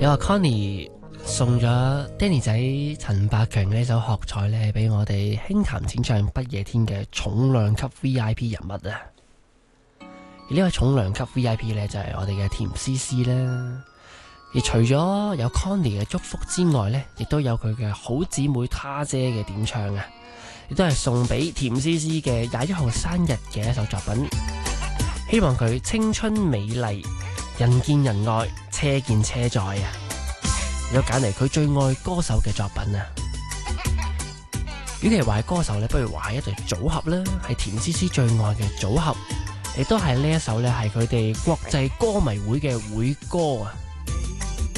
有話 Connie 送咗 Danny 仔陳百強呢首學彩呢，俾我哋輕談淺唱不夜天嘅重量級 VIP 人物啊！而呢位重量級 VIP 呢，就係我哋嘅甜絲絲啦。而除咗有 Connie 嘅祝福之外呢，亦都有佢嘅好姊妹他姐嘅點唱啊！亦都係送俾甜絲絲嘅21號生日嘅一首作品，希望佢青春美麗，人見人愛，車見車載啊！有揀嚟佢最愛歌手嘅作品啊！與其話係歌手呢，不如話係一隊組合啦，係甜絲絲最愛嘅組合，亦都係呢一首呢，係佢哋國際歌迷會嘅會歌啊！